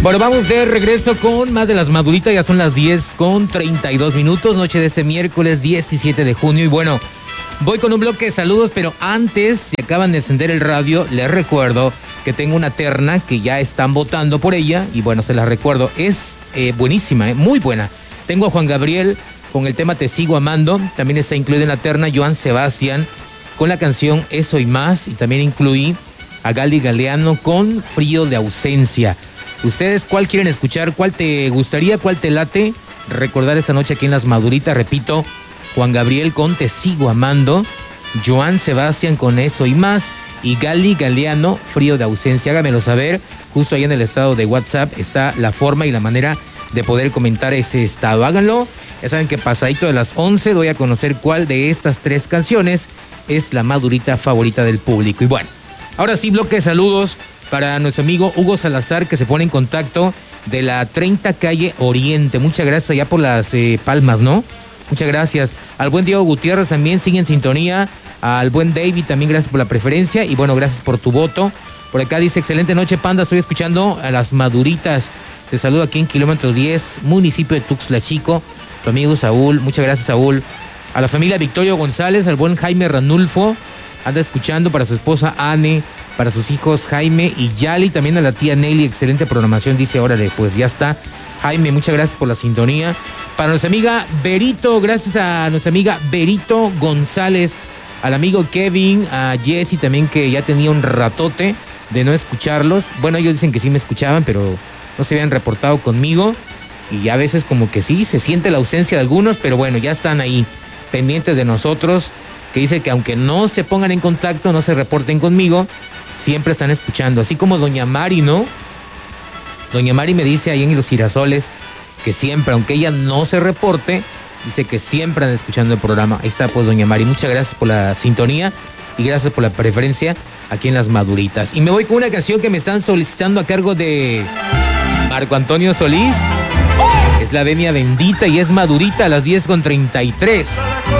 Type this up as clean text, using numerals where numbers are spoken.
Bueno, vamos de regreso con más de las maduritas. Ya son las 10:32, noche de ese miércoles 17 de junio. Y bueno, voy con un bloque de saludos, pero antes, si acaban de encender el radio, les recuerdo que tengo una terna que ya están votando por ella. Y bueno, se las recuerdo, es buenísima, muy buena. Tengo a Juan Gabriel con el tema Te Sigo Amando. También está incluido en la terna Joan Sebastián con la canción Eso y Más. Y también incluí a Gali Galeano con Frío de Ausencia. ¿Ustedes cuál quieren escuchar? ¿Cuál te gustaría? ¿Cuál te late? Recordar esta noche aquí en Las Maduritas, repito, Juan Gabriel con Te Sigo Amando, Joan Sebastián con Eso y Más, y Gali Galeano, Frío de Ausencia. Háganmelo saber, justo ahí en el estado de WhatsApp está la forma y la manera de poder comentar ese estado. Háganlo, ya saben que pasadito de las 11 doy a conocer cuál de estas tres canciones es la madurita favorita del público. Y bueno, ahora sí, bloque de saludos para nuestro amigo Hugo Salazar, que se pone en contacto de la 30 calle Oriente. Muchas gracias allá por las Palmas, ¿no? Muchas gracias. Al buen Diego Gutiérrez también sigue en sintonía. Al buen David también gracias por la preferencia. Y bueno, gracias por tu voto. Por acá dice, excelente noche, Panda. Estoy escuchando a Las Maduritas. Te saludo aquí en kilómetro 10, municipio de Tuxtla Chico. Tu amigo Saúl. Muchas gracias, Saúl. A la familia Victorio González, al buen Jaime Ranulfo. Anda escuchando para su esposa Anne, para sus hijos Jaime y Yali, también a la tía Nelly, excelente programación, dice, órale, pues ya está. Jaime, muchas gracias por la sintonía. Para nuestra amiga Berito, gracias a nuestra amiga Berito González, al amigo Kevin, a Jesse también, que ya tenía un ratote de no escucharlos. Bueno, ellos dicen que sí me escuchaban, pero no se habían reportado conmigo. Y a veces como que sí, se siente la ausencia de algunos, pero bueno, ya están ahí, pendientes de nosotros, que dice que aunque no se pongan en contacto, no se reporten conmigo, siempre están escuchando. Así como doña Mari, ¿no? Doña Mari me dice ahí en Los Girasoles que siempre, aunque ella no se reporte, dice que siempre andan escuchando el programa. Ahí está pues doña Mari. Muchas gracias por la sintonía y gracias por la preferencia aquí en Las Maduritas. Y me voy con una canción que me están solicitando a cargo de Marco Antonio Solís. Es la Venia Bendita y es Madurita a las 10:33.